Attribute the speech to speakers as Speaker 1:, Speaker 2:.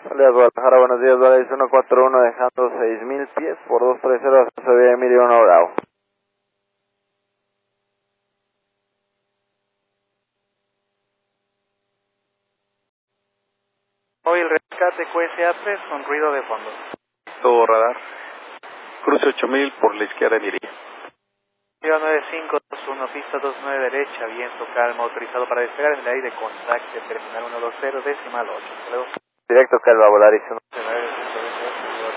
Speaker 1: Alias Guadalajara, buenos días, vale, 141 dejando 6000 pies por 230 hasta Sevilla Emilio 1 Bravo.
Speaker 2: Hoy el rescate QSA3 con ruido de fondo.
Speaker 3: Todo radar. Cruce 8000 por la izquierda diría.
Speaker 2: 9521, pista 29 derecha, viento calmo, autorizado para despegar en el aire, contacte, terminal 120, decimal 8.
Speaker 1: Directo Calva, Volaris 1.